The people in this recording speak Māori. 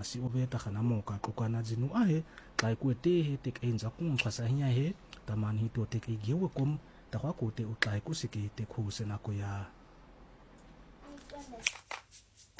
si oveta kana moka kokana zinu ahe kai ku te he te enza kum khasa hinya he taman hi to te ki giwe kom ta kwa ko te utlai ku siki te khu se na ko ya